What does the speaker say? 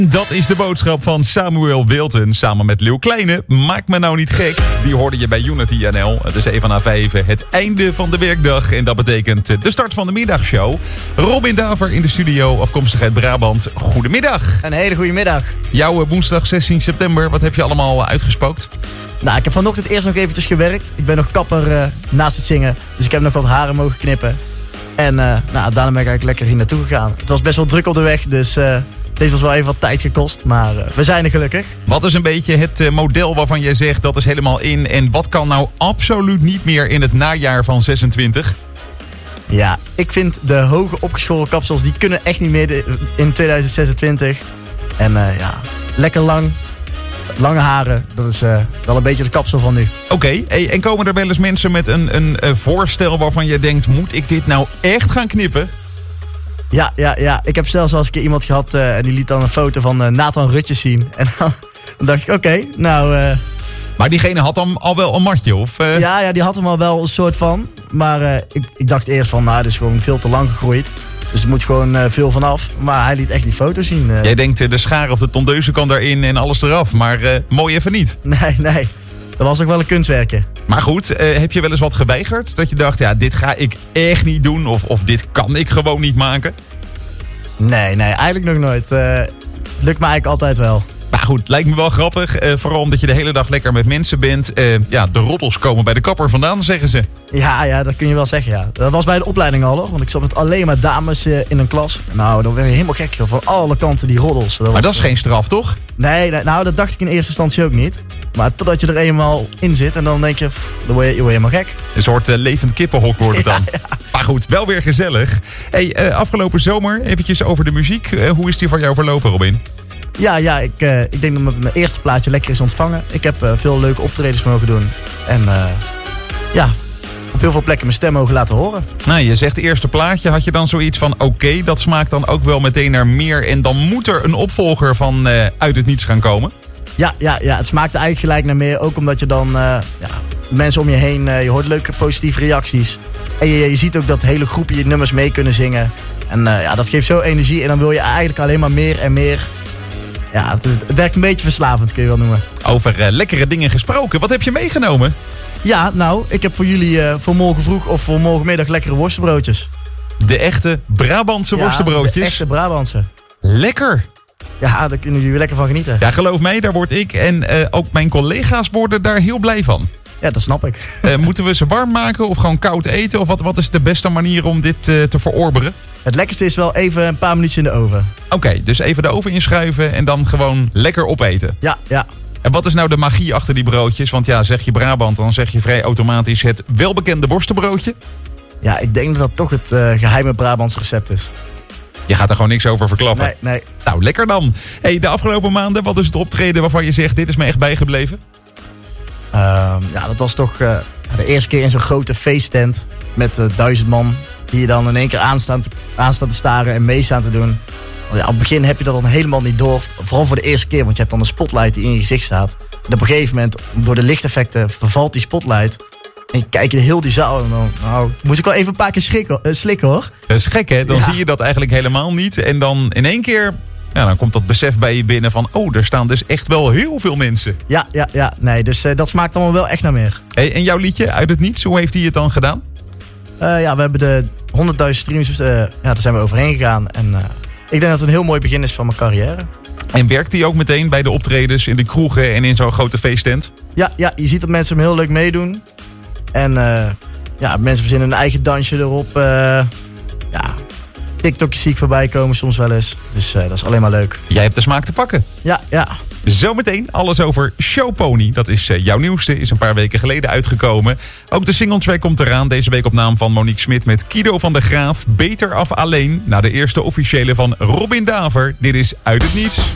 Dat is de boodschap van Samuel Wilton samen met Leeuw Kleine. Maak me nou niet gek. Die hoorde je bij Unity NL. Het is even na 5, het einde van de werkdag. En dat betekent de start van de middagshow. Robin Daver in de studio, afkomstig uit Brabant. Goedemiddag. Een hele goede middag. Jouw woensdag 16 september, wat heb je allemaal uitgespookt? Nou, ik heb vanochtend eerst nog eventjes gewerkt. Ik ben nog kapper naast het zingen. Dus ik heb nog wat haren mogen knippen. En daarna ben ik eigenlijk lekker hier naartoe gegaan. Het was best wel druk op de weg, dus deze was wel even wat tijd gekost. Maar we zijn er gelukkig. Wat is een beetje het model waarvan jij zegt dat is helemaal in? En wat kan nou absoluut niet meer in het najaar van 26? Ja, ik vind de hoge opgeschoren kapsels, die kunnen echt niet meer in 2026. En lekker lang. Lange haren, dat is wel een beetje de kapsel van nu. Oké, en komen er wel eens mensen met een voorstel waarvan je denkt, moet ik dit nou echt gaan knippen? Ja. Ik heb zelfs als een keer iemand gehad en die liet dan een foto van Nathan Rutjes zien. En dan dacht ik, oké, nou... Maar diegene had dan al wel een matje, of? Ja, die had hem al wel een soort van. Maar ik dacht eerst van, dit is gewoon veel te lang gegroeid. Dus er moet gewoon veel vanaf. Maar hij liet echt die foto zien. Jij denkt, de schaar of de tondeuze kan daarin en alles eraf. Maar mooi even niet. Nee. Dat was ook wel een kunstwerkje. Maar goed, heb je wel eens wat geweigerd? Dat je dacht, ja, dit ga ik echt niet doen. Of dit kan ik gewoon niet maken? Nee, eigenlijk nog nooit. Lukt me eigenlijk altijd wel. Maar goed, lijkt me wel grappig. Vooral omdat je de hele dag lekker met mensen bent. De roddels komen bij de kapper vandaan, zeggen ze. Ja, dat kun je wel zeggen, ja. Dat was bij de opleiding al, hoor. Want ik zat met alleen maar dames in een klas. Nou, dan werd je helemaal gek, joh. Van alle kanten die roddels. Maar dat is geen straf, toch? Nee, dat dacht ik in eerste instantie ook niet. Maar totdat je er eenmaal in zit en dan denk je, dan word je helemaal gek. Een soort levend kippenhok wordt het dan. Ja. Maar goed, wel weer gezellig. Afgelopen zomer, eventjes over de muziek. Hoe is die voor jou verlopen, Robin? Ja, ik denk dat mijn eerste plaatje lekker is ontvangen. Ik heb veel leuke optredens mogen doen. En op heel veel plekken mijn stem mogen laten horen. Nou, je zegt eerste plaatje. Had je dan zoiets van, oké, dat smaakt dan ook wel meteen naar meer. En dan moet er een opvolger van uit het niets gaan komen? Ja, het smaakte eigenlijk gelijk naar meer. Ook omdat je dan mensen om je heen, je hoort leuke positieve reacties. En je ziet ook dat hele groepen je nummers mee kunnen zingen. En dat geeft zo energie. En dan wil je eigenlijk alleen maar meer en meer. Ja, het werkt een beetje verslavend, kun je wel noemen. Over lekkere dingen gesproken. Wat heb je meegenomen? Ja, nou, ik heb voor jullie voor morgen vroeg of voor morgenmiddag lekkere worstenbroodjes. De echte Brabantse worstenbroodjes? De echte Brabantse. Lekker! Ja, daar kunnen jullie lekker van genieten. Ja, geloof mij, daar word ik en ook mijn collega's worden daar heel blij van. Ja, dat snap ik. Moeten we ze warm maken of gewoon koud eten? Of wat is de beste manier om dit te verorberen? Het lekkerste is wel even een paar minuutjes in de oven. Oké, dus even de oven inschuiven en dan gewoon lekker opeten. Ja. En wat is nou de magie achter die broodjes? Want ja, zeg je Brabant, dan zeg je vrij automatisch het welbekende worstenbroodje. Ja, ik denk dat dat toch het geheime Brabants recept is. Je gaat er gewoon niks over verklappen? Nee. Nou, lekker dan. De afgelopen maanden, wat is het optreden waarvan je zegt, dit is me echt bijgebleven? Dat was toch de eerste keer in zo'n grote feesttent met 1000 man. Die je dan in één keer aanstaan te staren en mee staan te doen. Ja, op het begin heb je dat dan helemaal niet door. Vooral voor de eerste keer, want je hebt dan een spotlight die in je gezicht staat. En op een gegeven moment, door de lichteffecten, vervalt die spotlight. En je kijkt in heel die zaal en dan moest ik wel even een paar keer slikken, hoor. Dat is gek, hè? Dan zie je dat eigenlijk helemaal niet. En dan in één keer, dan komt dat besef bij je binnen van, er staan dus echt wel heel veel mensen. Ja. Nee, dus dat smaakt allemaal wel echt naar meer. En jouw liedje uit het niets, hoe heeft hij het dan gedaan? We hebben de 100.000 streams, daar zijn we overheen gegaan. En ik denk dat het een heel mooi begin is van mijn carrière. En werkt hij ook meteen bij de optredens in de kroegen en in zo'n grote feesttent? Ja, je ziet dat mensen hem heel leuk meedoen. En mensen verzinnen een eigen dansje erop. TikTokjes zie ik voorbij komen soms wel eens. Dus dat is alleen maar leuk. Jij hebt de smaak te pakken. Ja. Zometeen alles over Showpony. Dat is jouw nieuwste, is een paar weken geleden uitgekomen. Ook de singletrack komt eraan. Deze week op naam van Monique Smit met Kido van der Graaf. Beter af alleen. Na de eerste officiële van Robin Daver. Dit is Uit het Niets.